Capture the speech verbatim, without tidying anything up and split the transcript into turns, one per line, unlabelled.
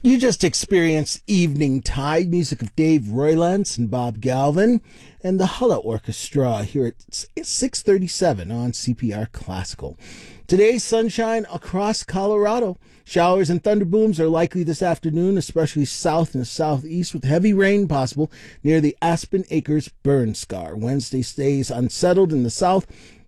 You just experienced Evening Tide, music of Dave Roylance and Bob Galvin, and the Hulla Orchestra here at six thirty-seven on C P R Classical. Today's sunshine across Colorado. Showers and thunderbooms are likely this afternoon, especially south and southeast, with heavy rain possible near the Aspen Acres burn scar. Wednesday stays unsettled in the south,